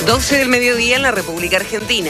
12 del mediodía en la República Argentina.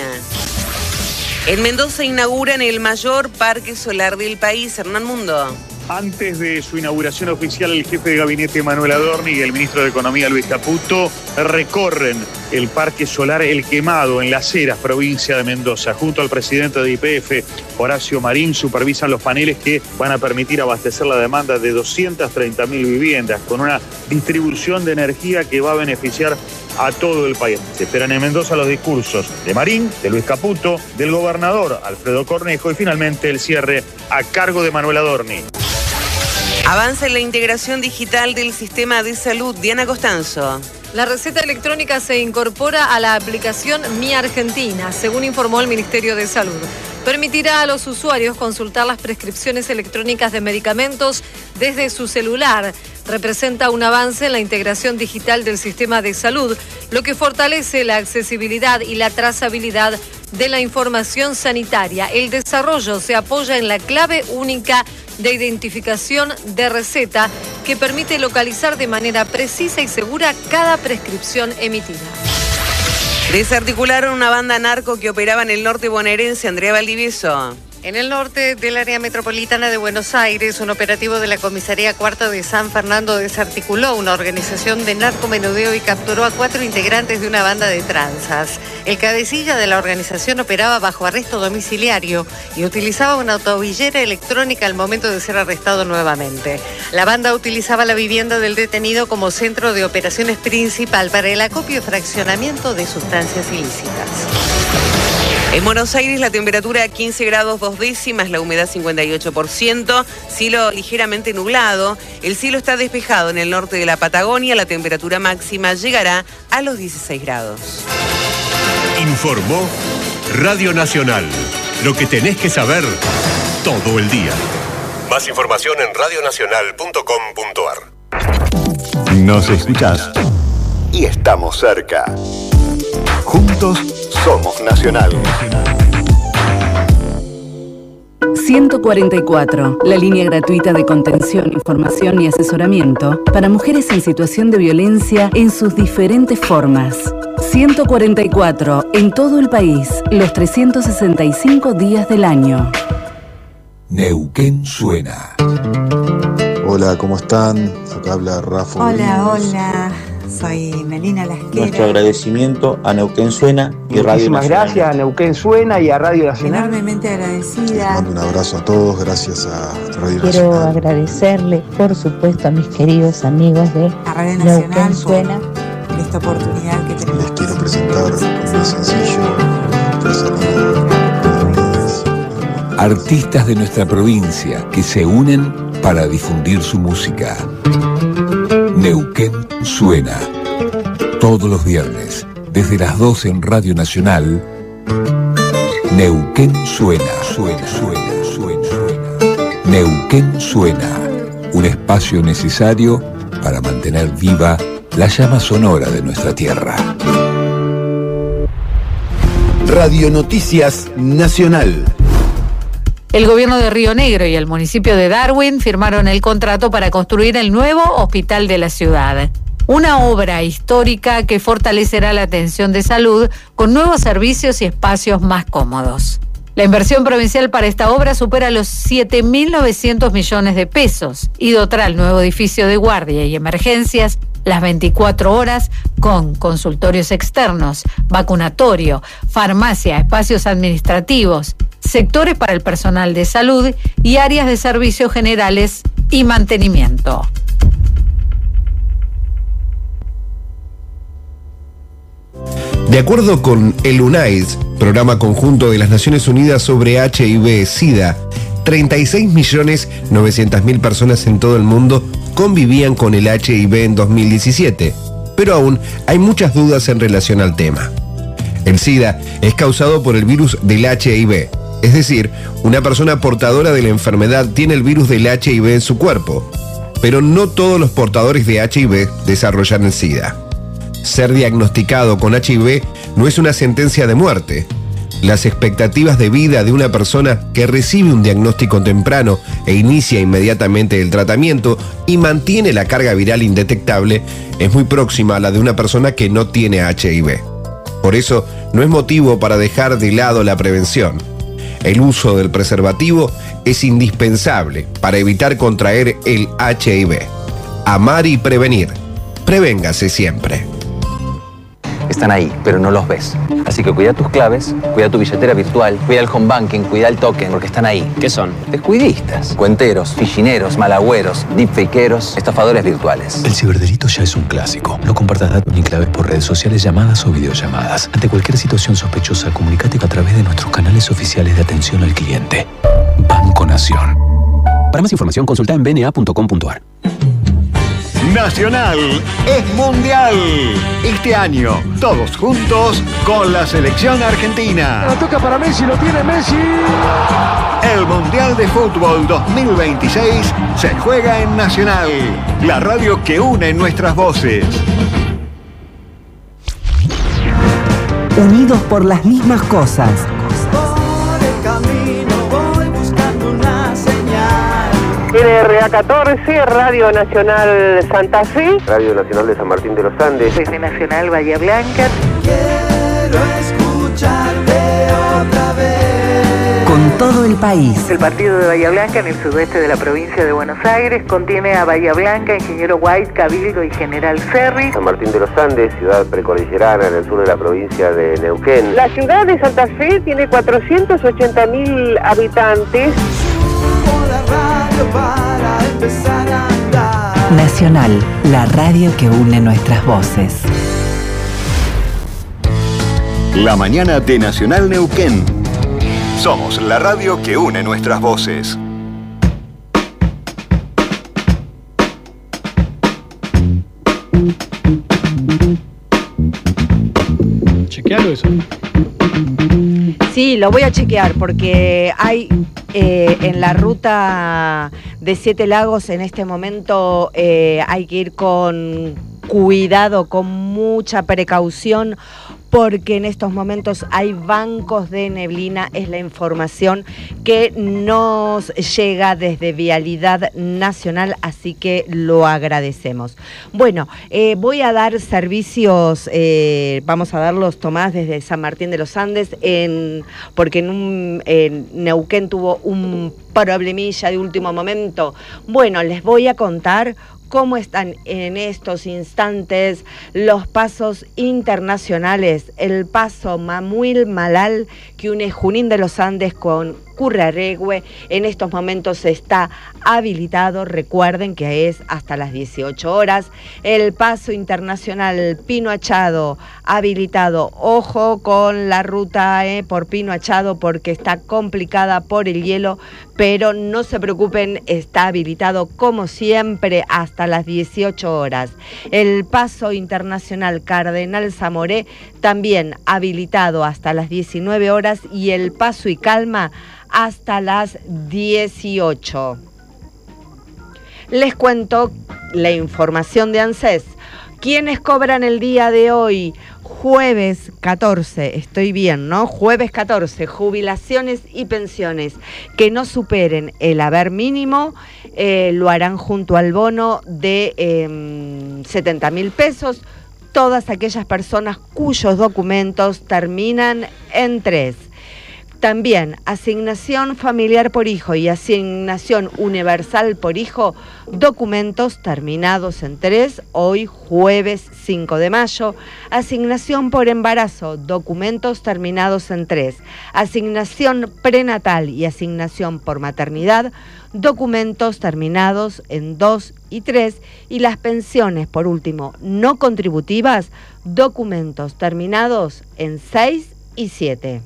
En Mendoza inauguran el mayor parque solar del país. Hernán Mundo. Antes de su inauguración oficial, el jefe de gabinete Manuel Adorni y el ministro de Economía Luis Caputo recorren el Parque Solar El Quemado en Las Heras, provincia de Mendoza. Junto al presidente de YPF, Horacio Marín, supervisan los paneles que van a permitir abastecer la demanda de 230.000 viviendas con una distribución de energía que va a beneficiar a todo el país. Se esperan en Mendoza los discursos de Marín, de Luis Caputo, del gobernador Alfredo Cornejo y finalmente el cierre a cargo de Manuel Adorni. Avanza en la integración digital del sistema de salud. Diana Costanzo. La receta electrónica se incorpora a la aplicación Mi Argentina, según informó el Ministerio de Salud. Permitirá a los usuarios consultar las prescripciones electrónicas de medicamentos desde su celular. Representa un avance en la integración digital del sistema de salud, lo que fortalece la accesibilidad y la trazabilidad de la información sanitaria. El desarrollo se apoya en la clave única de identificación de receta que permite localizar de manera precisa y segura cada prescripción emitida. Desarticularon una banda narco que operaba en el norte bonaerense. Andrea Valdivieso. En el norte del área metropolitana de Buenos Aires, un operativo de la Comisaría Cuarta de San Fernando desarticuló una organización de narcomenudeo y capturó a 4 integrantes de una banda de tranzas. El cabecilla de la organización operaba bajo arresto domiciliario y utilizaba una tobillera electrónica al momento de ser arrestado nuevamente. La banda utilizaba la vivienda del detenido como centro de operaciones principal para el acopio y fraccionamiento de sustancias ilícitas. En Buenos Aires la temperatura 15 grados 2 décimas, la humedad 58%, cielo ligeramente nublado, el cielo está despejado en el norte de la Patagonia, la temperatura máxima llegará a los 16 grados. Informó Radio Nacional, lo que tenés que saber todo el día. Más información en radionacional.com.ar. Nos escuchás y estamos cerca. Juntos somos Nacional. 144, la línea gratuita de contención, información y asesoramiento para mujeres en situación de violencia en sus diferentes formas. 144, en todo el país, los 365 días del año. Neuquén suena. Hola, ¿cómo están? Acá habla Rafa. Hola. Soy Melina Lasquera. Nuestro agradecimiento a Neuquén Suena y Radio Nacional. Muchísimas gracias a Neuquén Suena y a Radio Nacional. Enormemente agradecida. Les mando un abrazo a todos, gracias a Radio Nacional. Quiero agradecerle, por supuesto, a mis queridos amigos de Radio Nacional Neuquén Suena por esta oportunidad que tenemos. Les quiero presentar un sencillo que se llama Artistas de nuestra provincia que se unen para difundir su música. Neuquén Suena. Todos los viernes, desde las 12 en Radio Nacional. Neuquén Suena. Neuquén Suena. Un espacio necesario para mantener viva la llama sonora de nuestra tierra. Radio Noticias Nacional. El gobierno de Río Negro y el municipio de Darwin firmaron el contrato para construir el nuevo hospital de la ciudad. Una obra histórica que fortalecerá la atención de salud con nuevos servicios y espacios más cómodos. La inversión provincial para esta obra supera los 7.900 millones de pesos y dotará el nuevo edificio de guardia y emergencias las 24 horas con consultorios externos, vacunatorio, farmacia, espacios administrativos, sectores para el personal de salud y áreas de servicios generales y mantenimiento. De acuerdo con el UNAIDS, Programa Conjunto de las Naciones Unidas sobre HIV-Sida, 36.900.000 personas en todo el mundo convivían con el HIV en 2017, pero aún hay muchas dudas en relación al tema. El SIDA es causado por el virus del HIV, es decir, una persona portadora de la enfermedad tiene el virus del HIV en su cuerpo, pero no todos los portadores de HIV desarrollan el SIDA. Ser diagnosticado con HIV no es una sentencia de muerte. Las expectativas de vida de una persona que recibe un diagnóstico temprano e inicia inmediatamente el tratamiento y mantiene la carga viral indetectable es muy próxima a la de una persona que no tiene HIV. Por eso, no es motivo para dejar de lado la prevención. El uso del preservativo es indispensable para evitar contraer el HIV. Amar y prevenir. Prevéngase siempre. Están ahí, pero no los ves. Así que cuida tus claves, cuida tu billetera virtual, cuida el home banking, cuida el token, porque están ahí. ¿Qué son? Descuidistas, cuenteros, fichineros, malagüeros, deepfakeros, estafadores virtuales. El ciberdelito ya es un clásico. No compartas datos ni claves por redes sociales, llamadas o videollamadas. Ante cualquier situación sospechosa, comunícate a través de nuestros canales oficiales de atención al cliente. Banco Nación. Para más información, consulta en bna.com.ar. Nacional es mundial. Este año, todos juntos con la selección argentina. La toca para Messi, lo tiene Messi. El Mundial de Fútbol 2026 se juega en Nacional, la radio que une nuestras voces. Unidos por las mismas cosas. NRA 14, Radio Nacional Santa Fe. Radio Nacional de San Martín de los Andes. Desde Nacional Bahía Blanca. Quiero escucharte otra vez. Con todo el país. El partido de Bahía Blanca, en el sudoeste de la provincia de Buenos Aires, contiene a Bahía Blanca, Ingeniero White, Cabildo y General Ferry. San Martín de los Andes, ciudad precordillerana en el sur de la provincia de Neuquén. La ciudad de Santa Fe tiene 480.000 habitantes. Para empezar a andar. Nacional, la radio que une nuestras voces. La mañana de Nacional Neuquén. Somos la radio que une nuestras voces. Chequealo eso. Sí, lo voy a chequear porque hay en la ruta de Siete Lagos en este momento hay que ir con cuidado, con mucha precaución, porque en estos momentos hay bancos de neblina, es la información que nos llega desde Vialidad Nacional, así que lo agradecemos. Bueno, voy a dar servicios, vamos a darlos, Tomás, desde San Martín de los Andes, porque en Neuquén tuvo un problemilla de último momento. Bueno, les voy a contar cómo están en estos instantes los pasos internacionales. El paso Mamuil Malal, que une Junín de los Andes con Currahehue, en estos momentos está habilitado. Recuerden que es hasta las 18 horas. El paso internacional Pino Achado, habilitado. Ojo con la ruta por Pino Achado porque está complicada por el hielo, pero no se preocupen, está habilitado como siempre hasta las 18 horas. El paso internacional Cardenal Zamoré también habilitado hasta las 19 horas y el paso y calma hasta las 18. Les cuento la información de ANSES. ¿Quiénes cobran el día de hoy? Jueves 14, estoy bien, ¿no? Jueves 14, jubilaciones y pensiones que no superen el haber mínimo, lo harán junto al bono de 70.000 pesos. Todas aquellas personas cuyos documentos terminan en 3. También asignación familiar por hijo y asignación universal por hijo, documentos terminados en 3, hoy jueves 5 de mayo. Asignación por embarazo, documentos terminados en 3. Asignación prenatal y asignación por maternidad, documentos terminados en 2 y 3. Y las pensiones, por último, no contributivas, documentos terminados en 6 y 7.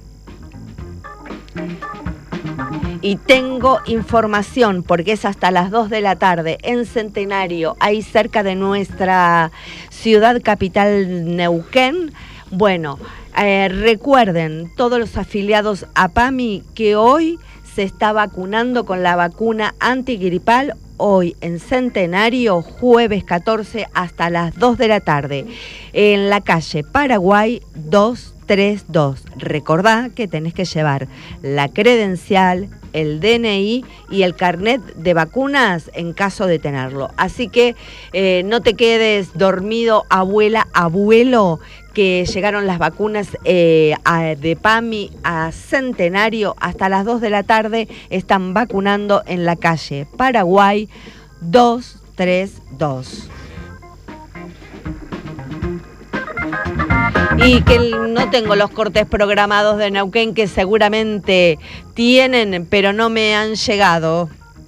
Y tengo información porque es hasta las 2 de la tarde en Centenario, ahí cerca de nuestra ciudad capital Neuquén. Bueno, recuerden todos los afiliados a PAMI que hoy se está vacunando con la vacuna antigripal. Hoy en Centenario, jueves 14 hasta las 2 de la tarde, en la calle Paraguay 232. Recordá que tenés que llevar la credencial, el DNI y el carnet de vacunas en caso de tenerlo. Así que no te quedes dormido, abuela, abuelo, que llegaron las vacunas de PAMI a Centenario. Hasta las 2 de la tarde están vacunando en la calle Paraguay 232. Y que no tengo los cortes programados de Neuquén, que seguramente tienen, pero no me han llegado.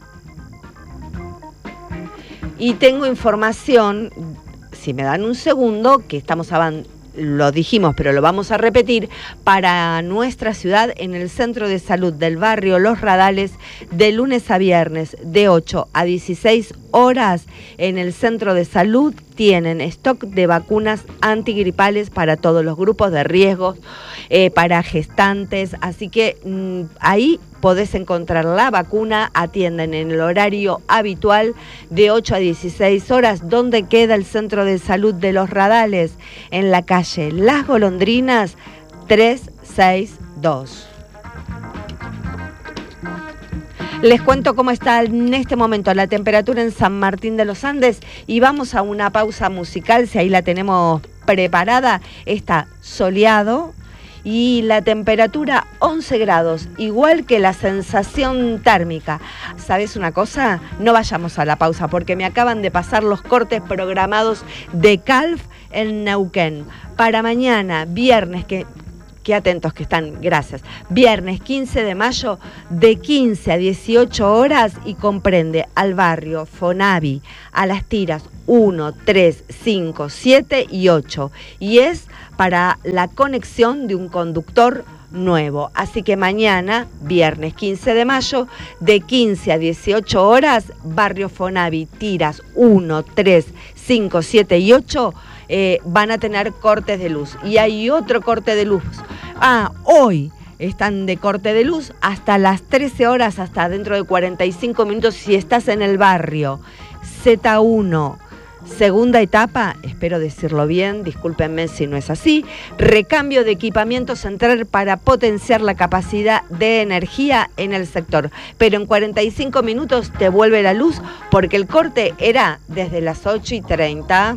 Y tengo información, si me dan un segundo, que estamos lo dijimos, pero lo vamos a repetir, para nuestra ciudad en el Centro de Salud del barrio Los Radales, de lunes a viernes, de 8 a 16 horas, en el Centro de Salud tienen stock de vacunas antigripales para todos los grupos de riesgos, para gestantes, así que ahí podés encontrar la vacuna, atienden en el horario habitual de 8 a 16 horas, donde queda el Centro de Salud de Los Radales, en la calle Las Golondrinas 362. Les cuento cómo está en este momento la temperatura en San Martín de los Andes y vamos a una pausa musical, si ahí la tenemos preparada. Está soleado y la temperatura 11 grados, igual que la sensación térmica. ¿Sabes una cosa? No vayamos a la pausa porque me acaban de pasar los cortes programados de Calf en Neuquén. Para mañana, viernes, Qué atentos que están, gracias. Viernes 15 de mayo, de 15 a 18 horas y comprende al barrio Fonavi, a las tiras 1, 3, 5, 7 y 8. Y es para la conexión de un conductor nuevo. Así que mañana, viernes 15 de mayo, de 15 a 18 horas, barrio Fonavi, tiras 1, 3, 5, 7 y 8, van a tener cortes de luz. Y hay otro corte de luz. Hoy están de corte de luz hasta las 13 horas, hasta dentro de 45 minutos, si estás en el barrio Z1. Segunda etapa, espero decirlo bien, discúlpenme si no es así, recambio de equipamiento central para potenciar la capacidad de energía en el sector. Pero en 45 minutos te vuelve la luz porque el corte era desde las 8:30.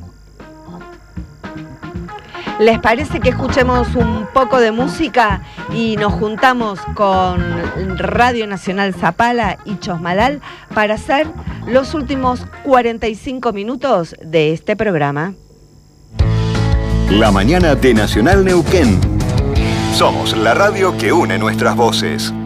¿Les parece que escuchemos un poco de música y nos juntamos con Radio Nacional Zapala y Chosmalal para hacer los últimos 45 minutos de este programa? La mañana de Nacional Neuquén. Somos la radio que une nuestras voces.